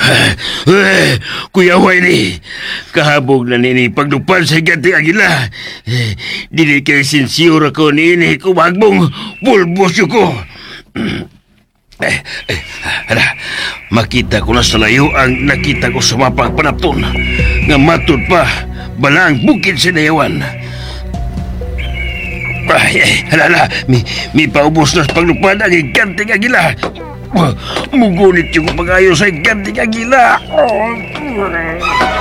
Kuya Wiley, kahabog na nini pagdupan sa ganting agila. Dili kay sinsiyura ko nini kumagbong bulbos ko. Hala, makita ko na sa layo ang nakita ko sa mapang panapton. Nga matod pa, balang bukid sa dayawan. Hala, may paubos na sa paglupad ang ganting agila. Mugunit yung pag-ayo sa ganting agila.